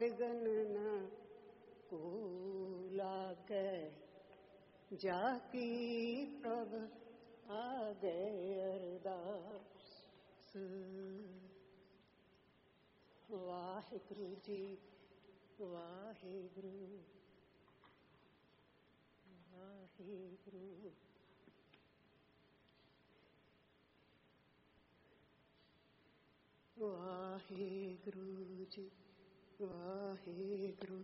Begin न को लागे, जाकी प्रभ आगे अरदास। वाहिगुरु जी वाहिगुरु वाहिगुरु। वाहिगुरु जी वाहिगुरु।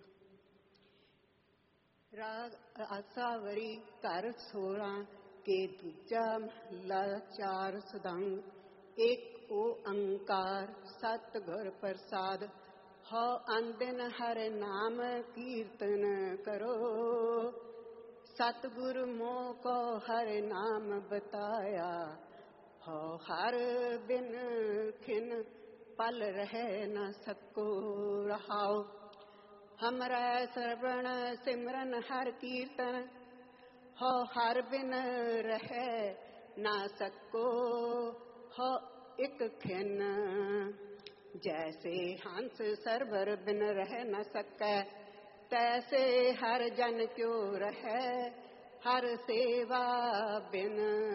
राग आसावरी कर 16 के दूजा महला 4 सदंग। एक ओंकार सतगुर प्रसाद, हो अंदिन हर नाम कीर्तन करो। सतगुरु मोह को हर नाम बताया, हो हर बिन खिन पल रह न सको रहाओ। हमरा श्रवण सिमरन हर कीर्तन, हो हर बिन रह न सको हो एक खिन। जैसे हंस सरवर बिन रह न सकै, तैसे हर जन क्यों रहे हर सेवा बिन।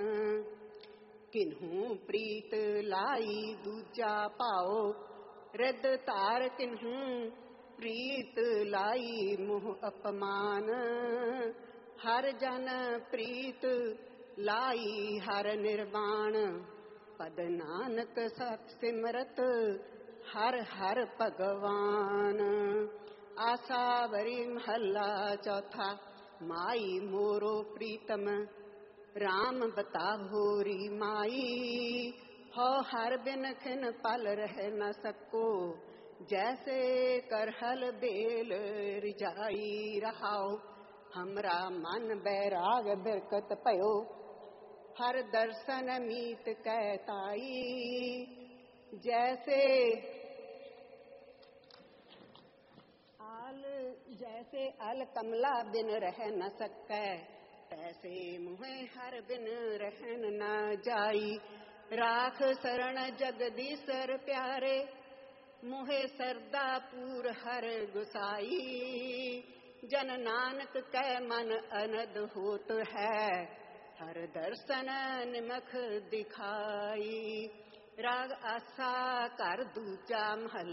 किन्हू प्रीत लाई दूजा पाओ, रिद तार किन्हू प्रीत लाई मोह अपमान। हर जन प्रीत लाई हर निर्वाण, पद नानक सत सिमरत हर हर भगवान। आसावरी महला चौथा। माई मोरो प्रीतम राम बताहो री माई, हो हर बिन खिन पल रह न सको। जैसे करहल बेल रिजाई रहाओ, हमरा मन बैराग बिरकत पयो। हर दर्शन मीत कहताई, जैसे अल कमला बिन रह न सकै, तैसे मुहे हर बिन रहन न जाई। राख शरण जगदीशर प्यारे, मुहे सरदा पूर हर गुसाई। जन नानक कै मन अनद होत है, हर दर्शन निमख दिखाई। राग आसा कर दूजा महला